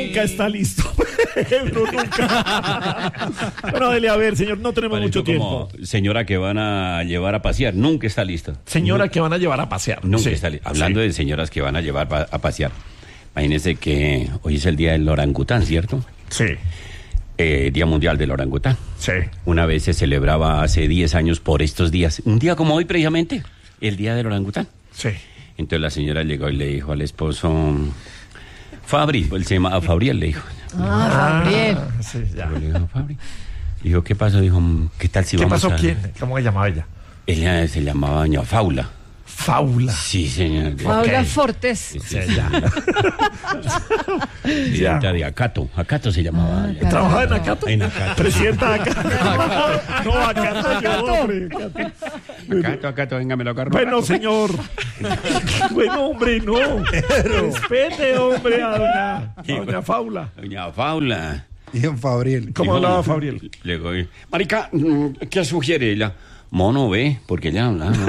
Nunca está listo. Pedro, nunca. Bueno, dele a ver, señor, no tenemos mucho tiempo. Señora que van a llevar a pasear, nunca está lista. Señora que van a llevar a pasear. Nunca está lista. Hablando de señoras que van a llevar a pasear, imagínense que hoy es el día del orangután, ¿cierto? Sí. Día Mundial del Orangután. Sí. Una vez se celebraba hace 10 años por estos días, un día como hoy precisamente, el día del orangután. Sí. Entonces la señora llegó y le dijo al esposo, Fabri, él se llamaba Fabriel, le dijo. Fabriel. Sí, ya. Le dijo, Fabri. Dijo, ¿qué pasó? Dijo, ¿qué tal si ¿Qué vamos pasó? a...? ¿Quién? ¿Cómo se llamaba ella? Ella se llamaba doña Faula. Faula. Sí, señor. Paula Ok. Fortes. Sí, Sí, ya. presidenta de Acato. Acato se llamaba. ella. ¿Trabajaba en Acato? En Acato. Presidenta de Acato. No, Acato yo, hombre. Acato, venga, me lo agarro. Bueno, señor. Bueno, hombre, no. Respete, hombre, a doña Faula. Doña Faula. Y en Fabriel. ¿Cómo hablaba Fabriel? Le digo, marica, ¿qué sugiere ella? Mono, ve, porque ella habla. ¿No?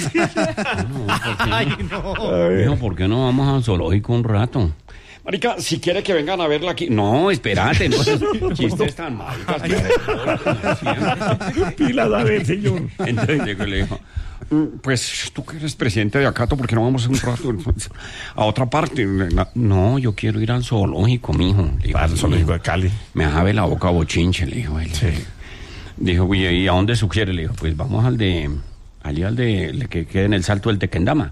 Dijo, ¿por qué no vamos al zoológico un rato? Marica, si quiere que vengan a verla aquí. No, espérate, no. Chistes tan maricas. Pilas, a ver, señor. Entonces llegó y le dijo, pues tú que eres presidente de Acato, ¿por qué no vamos un rato a otra parte? No, yo quiero ir al zoológico, mijo. Le dijo, Al zoológico de Cali. me abre la boca bochinche, le dijo él. Sí. Dijo, ¿y a dónde sugiere? Le dijo, pues vamos al de que quede en el Salto del Tequendama.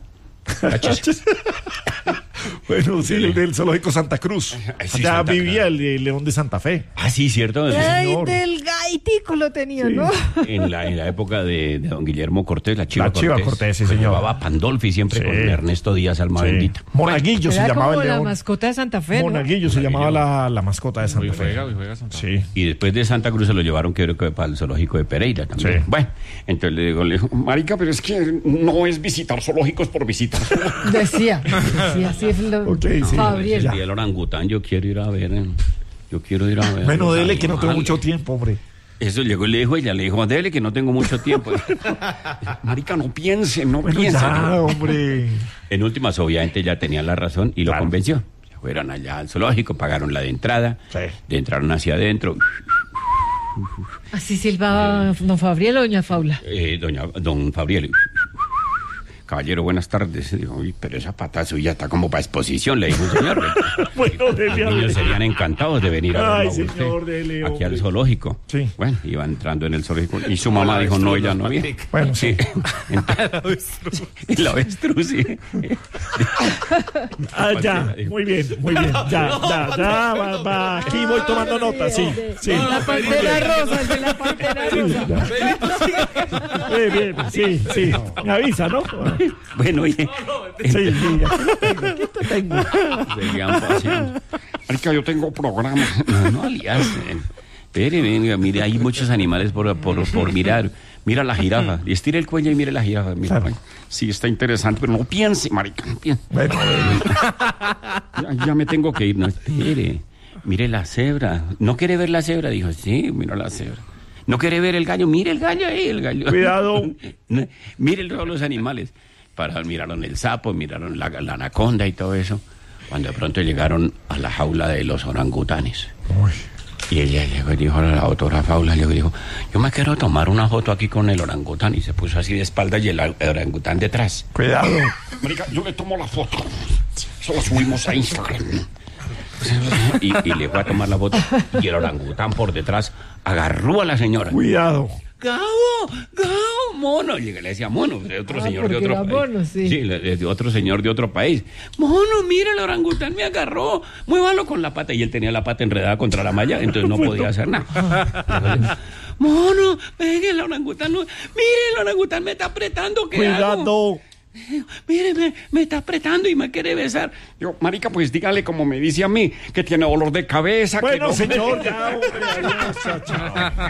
Bueno, sí, el del zoológico Santa Cruz. Sí, Allá Santa vivía el león de Santa Fe. Ah, sí, cierto. Ay, señor. del gaitico lo tenía, Sí. ¿no? En la época de don Guillermo Cortés, la Chiva Cortés, sí, que señor. llevaba Pandolfi siempre Sí. con Ernesto Díaz, alma Sí. bendita. Monaguillo se Era llamaba como el la león. mascota de Santa Fe, ¿no? Monaguillo se llamaba la mascota de Santa Fe. Juega Santa Fe. Sí. Y después de Santa Cruz se lo llevaron, creo que para el zoológico de Pereira también. Sí. Bueno, entonces le digo, marica, pero es que no es visitar zoológicos por visitar. Decía, así es lo Ok, sí. Fabriel. El día del orangután yo quiero ir a ver. Bueno, los dele que no tengo animales. mucho tiempo, hombre. Eso llegó y le dijo ella, le dijo, dele que no tengo mucho tiempo. Marica, no piense, no Bueno, piense. ya, hombre. En últimas, obviamente, ya tenía la razón y lo Claro. convenció. Se fueron allá al zoológico, pagaron la de entrada, Sí. entraron hacia adentro. Así silbaba don Fabriel o doña Faula. Don Fabriel. Caballero, buenas tardes. Dijo, uy, pero esa pata suya está como para exposición, le dijo un señor. Bueno, dele a Los niños ver. serían encantados de venir a Ay, verlo a usted, señor, dele, aquí al hombre. zoológico. Sí. Bueno, iba entrando en el zoológico y su mamá dijo, no, ella no había. Bueno, sí. Y la avestruz, sí. Ah, ya, muy bien, ya, va, aquí voy tomando nota, sí. La pantera rosa, el de la pantera rosa. Bien, sí, me avisa, ¿no? Bueno, oye, Sí, aquí te tengo. seguían paseando. Marica, yo tengo programa. No, alias. Espere, venga, mire, hay muchos animales por mirar. Mira la jirafa. Y estira el cuello y mire la jirafa. Mira, Claro. sí, está interesante, pero no piense, marica, no piense. Bueno, Ya me tengo que ir. No, espere. Mire la cebra. ¿No quiere ver la cebra? Dijo, sí, mira la cebra. ¿No quiere ver el gallo? Mire el gallo ahí, el gallo. Cuidado. Mire todos los animales. Miraron el sapo, miraron la anaconda y todo eso. Cuando de pronto llegaron a la jaula de los orangutanes. uy, Y ella llegó y dijo a la doctora Faula, le dijo, yo me quiero tomar una foto aquí con el orangután. Y se puso así de espalda y el orangután detrás. cuidado. Marica, yo le tomo la foto. Eso la subimos a Instagram. Y le fue a tomar la foto. Y el orangután por detrás agarró a la señora. Cuidado. Gabo, mono. Y le decía mono, de otro señor de porque otro era país. mono, sí. De otro señor de otro país. Mono, mira, el orangután me agarró. Muévalo con la pata. Y él tenía la pata enredada contra la malla, entonces no podía hacer nada. Mono, venga, el orangután. Mire, el orangután me está apretando. ¿Qué hago? Cuidado. Mire, me está apretando y me quiere besar. Yo, marica, pues dígale como me dice a mí, que tiene dolor de cabeza. Bueno, que no... señor, ya, hombre, adiós, chao, chao.